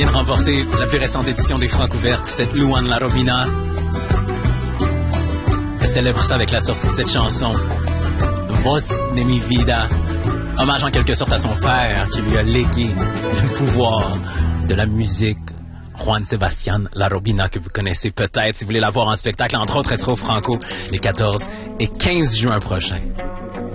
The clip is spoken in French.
Il vient de remporter la plus récente édition des Francouvertes, cette Luan Larobina. Elle célèbre ça avec la sortie de cette chanson, Voz de mi vida, hommage en quelque sorte à son père qui lui a légué le pouvoir de la musique. Juan Sebastián Larobina, que vous connaissez peut-être si vous voulez la voir en spectacle. Entre autres, elle sera au Franco les 14 et 15 juin prochains.